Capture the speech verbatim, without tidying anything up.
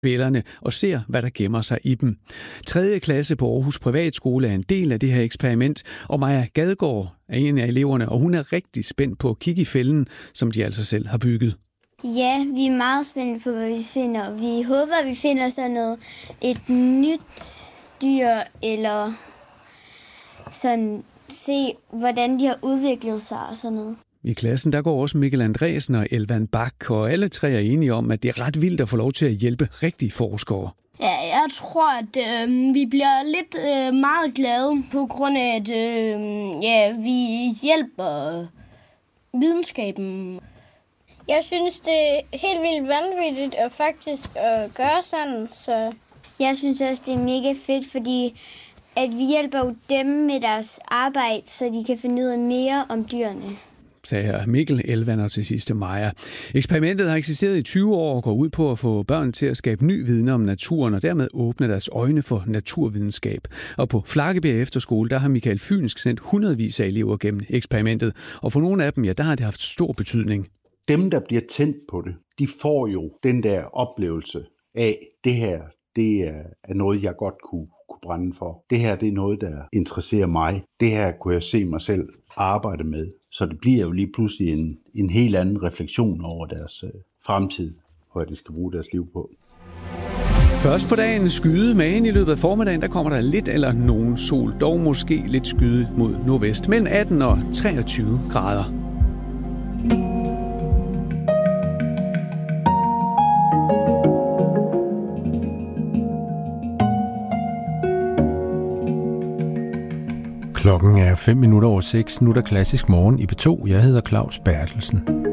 fælderne og ser, hvad der gemmer sig i dem. tredje klasse på Aarhus Privatskole er en del af det her eksperiment, og Maja Gadegaard er en af eleverne, og hun er rigtig spændt på at kigge i fælden, som de altså selv har bygget. Ja, vi er meget spændte på, hvad vi finder. Vi håber, at vi finder sådan noget, et nyt dyr, eller sådan se, hvordan de har udviklet sig og sådan noget. I klassen der går også Mikkel Andresen og Elvan Bak, og alle tre er enige om, at det er ret vildt at få lov til at hjælpe rigtige forskere. Ja, jeg tror, at øh, vi bliver lidt øh, meget glade på grund af, at øh, ja, vi hjælper videnskaben. Jeg synes, det er helt vildt vanvittigt at faktisk at gøre sådan. Så jeg synes også, det er mega fedt, fordi at vi hjælper jo dem med deres arbejde, så de kan finde ud af mere om dyrene. Sagde her Mikkel, Elvan og til sidst Maja. Eksperimentet har eksisteret i tyve år og går ud på at få børn til at skabe ny viden om naturen og dermed åbne deres øjne for naturvidenskab. Og på Flakkebjerg Efterskole, der har Michael Fynsk sendt hundredvis af elever gennem eksperimentet. Og for nogle af dem, ja, der har det haft stor betydning. Dem, der bliver tændt på det, de får jo den der oplevelse af, det her, det er noget, jeg godt kunne, kunne brænde for. Det her, det er noget, der interesserer mig. Det her kunne jeg se mig selv arbejde med. Så det bliver jo lige pludselig en, en helt anden refleksion over deres øh, fremtid, og hvad de skal bruge deres liv på. Først på dagen skyde, men i løbet af formiddagen, der kommer der lidt eller nogen sol. Dog måske lidt skyde mod nordvest. Mellem atten og treogtyve grader. Klokken er fem minutter over seks. Nu er der klassisk morgen i P to. Jeg hedder Claus Bertelsen.